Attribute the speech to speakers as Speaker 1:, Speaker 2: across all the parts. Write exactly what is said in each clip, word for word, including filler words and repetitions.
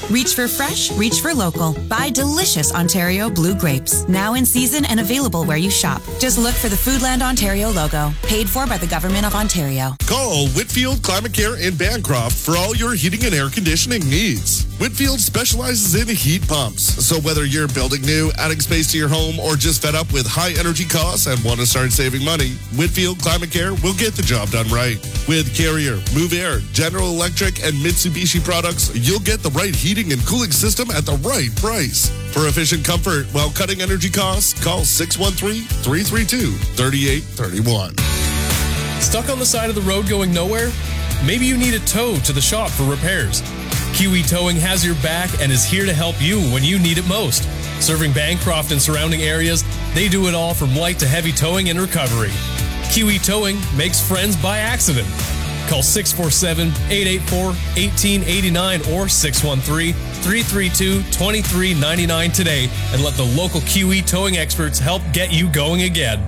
Speaker 1: Reach for fresh, reach for local. Buy delicious Ontario blue grapes. Now in season and available where you shop. Just look for the Foodland Ontario logo. Paid for by the Government of Ontario.
Speaker 2: Call Whitfield Climate Care in Bancroft for all your heating and air conditioning needs. Whitfield specializes in heat pumps. So whether you're building new, adding space to your home, or just fed up with high energy costs and want to start saving money, Whitfield Climate Care will get the job done right. With Carrier, Move Air, General Electric, and Mitsubishi products, you'll get the right heating and cooling system at the right price. For efficient comfort while cutting energy costs, call six one three, three three two, three eight three one.
Speaker 3: Stuck on the side of the road going nowhere? Maybe you need a tow to the shop for repairs. Kiwi Towing has your back and is here to help you when you need it most. Serving Bancroft and surrounding areas, they do it all from light to heavy towing and recovery. Kiwi Towing makes friends by accident. Call six four seven, eight eight four, one eight eight nine or six one three, three three two, two three nine nine today and let the local Kiwi Towing experts help get you going again.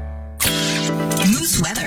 Speaker 4: Moose weather.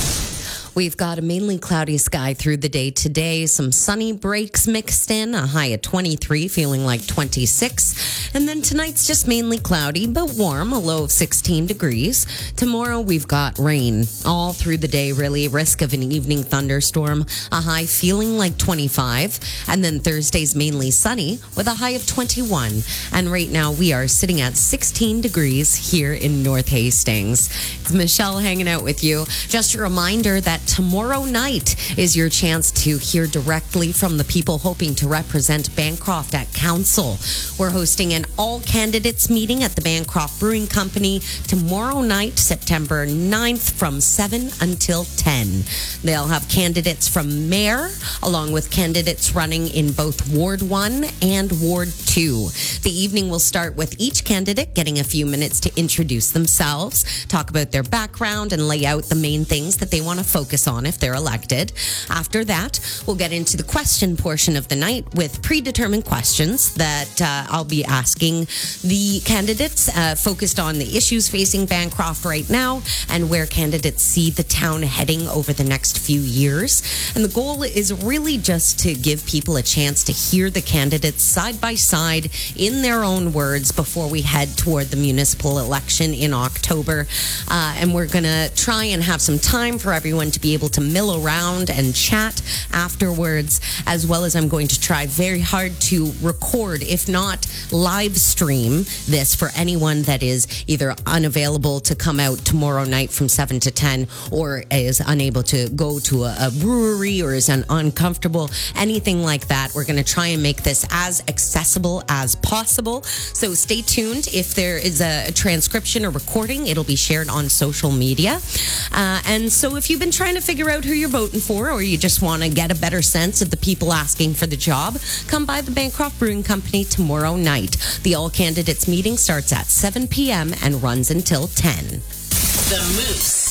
Speaker 4: We've got a mainly cloudy sky through the day today. Some sunny breaks mixed in, a high of twenty-three, feeling like twenty-six. And then tonight's just mainly cloudy, but warm, a low of sixteen degrees. Tomorrow we've got rain all through the day, really. Risk of an evening thunderstorm, a high feeling like twenty-five. And then Thursday's mainly sunny with a high of twenty-one. And right now we are sitting at sixteen degrees here in North Hastings. It's Michelle hanging out with you. Just a reminder that tomorrow night is your chance to hear directly from the people hoping to represent Bancroft at council. We're hosting an all-candidates meeting at the Bancroft Brewing Company tomorrow night, September ninth, from seven until ten. They'll have candidates from mayor, along with candidates running in both Ward one and Ward two. The evening will start with each candidate getting a few minutes to introduce themselves, talk about their background, and lay out the main things that they want to focus on if they're elected. After that, we'll get into the question portion of the night with predetermined questions that uh, I'll be asking the candidates uh, focused on the issues facing Bancroft right now and where candidates see the town heading over the next few years. And the goal is really just to give people a chance to hear the candidates side by side in their own words before we head toward the municipal election in October. Uh, and we're going to try and have some time for everyone to be able to mill around and chat afterwards, as well as I'm going to try very hard to record, if not live stream this for anyone that is either unavailable to come out tomorrow night from seven to ten or is unable to go to a, a brewery or is un- uncomfortable, anything like that. We're going to try and make this as accessible as possible. So stay tuned. If there is a, a transcription or recording, it'll be shared on social media. Uh, and so if you've been trying to figure out who you're voting for, or you just want to get a better sense of the people asking for the job, come by the Bancroft Brewing Company tomorrow night. The all candidates meeting starts at seven p.m. and runs until ten.
Speaker 5: The Moose